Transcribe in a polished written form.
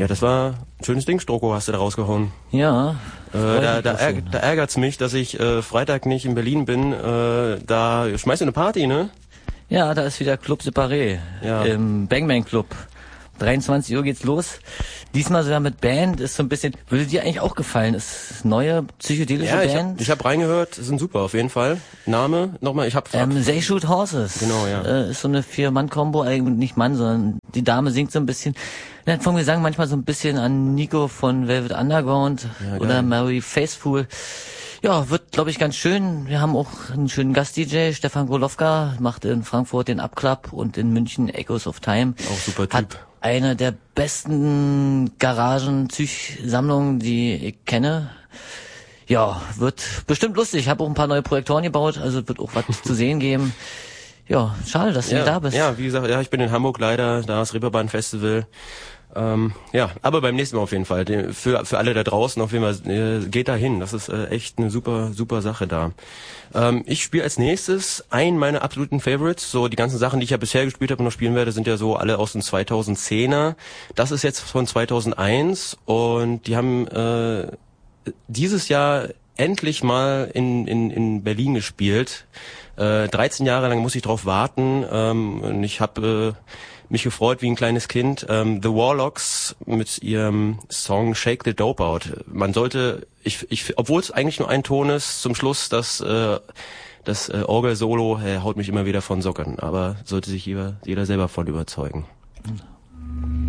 Ja, das war ein schönes Ding, Stroko, hast du da rausgehauen. Ja. Da ärgert's mich, dass ich Freitag nicht in Berlin bin. Da schmeißt du eine Party, ne? Ja, da ist wieder Club Separé im Bang Bang Club. 23 Uhr geht's los. Diesmal sogar mit Band, ist so ein bisschen, würde dir eigentlich auch gefallen, ist neue psychedelische Band. Ich hab reingehört, sind super auf jeden Fall. Name, nochmal, ich hab... They Shoot Horses. Genau, ja. Ist so eine 4-Mann-Kombo, eigentlich nicht Mann, sondern die Dame singt so ein bisschen, vom Gesang manchmal so ein bisschen an Nico von Velvet Underground oder Mary Faithfull. Ja, wird, glaube ich, ganz schön. Wir haben auch einen schönen Gast-DJ, Stefan Golowka, macht in Frankfurt den Upclub und in München Echoes of Time. Auch super Typ. Hat eine der besten Garagen-Psych-Sammlungen, die ich kenne. Ja, wird bestimmt lustig. Ich habe auch ein paar neue Projektoren gebaut, also wird auch was zu sehen geben. Ja, schade, dass du nicht da bist. Ja, wie gesagt, ich bin in Hamburg leider, da ist Reeperbahn Festival. Aber beim nächsten Mal auf jeden Fall. Für alle da draußen auf jeden Fall, geht da hin. Das ist echt eine super Sache da. Ich spiele als nächstes einen meiner absoluten Favorites. So die ganzen Sachen, die ich ja bisher gespielt habe und noch spielen werde, sind ja so alle aus den 2010er. Das ist jetzt von 2001 und die haben dieses Jahr endlich mal in Berlin gespielt. 13 Jahre lang muss ich drauf warten. Und ich habe mich gefreut wie ein kleines Kind. The Warlocks mit ihrem Song Shake the Dope Out. Man sollte, obwohl es eigentlich nur ein Ton ist, zum Schluss das Orgel-Solo haut mich immer wieder von Socken. Aber sollte sich jeder selber von überzeugen.